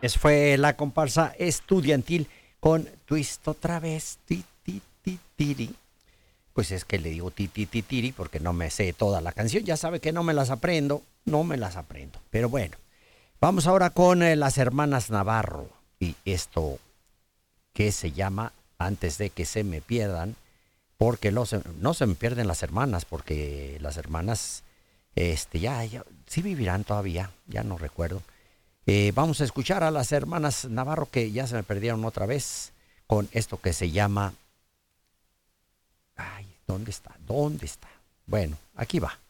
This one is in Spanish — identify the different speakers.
Speaker 1: Esa fue la comparsa estudiantil con Twist otra vez. Ti, ti, ti, tiri. Pues es que le digo ti, ti, ti, tiri porque no me sé toda la canción. Ya sabe que no me las aprendo. No me las aprendo. Pero bueno, vamos ahora con las hermanas Navarro. Y esto que se llama Antes de que se me pierdan. Porque no se me pierden las hermanas. Porque las hermanas ya sí vivirán todavía. Ya no recuerdo. Vamos a escuchar a las hermanas Navarro que ya se me perdieron otra vez con esto que se llama... Ay, ¿dónde está? ¿Dónde está? Bueno, aquí va.